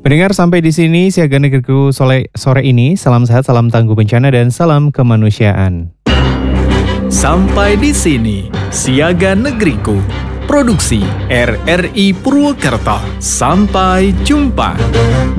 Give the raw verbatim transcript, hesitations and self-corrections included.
Mendengar sampai di sini Siaga Negeriku sore, sore ini. Salam sehat, salam tangguh bencana, dan salam kemanusiaan. Sampai di sini Siaga Negeriku, produksi R R I Purwokerto. Sampai jumpa.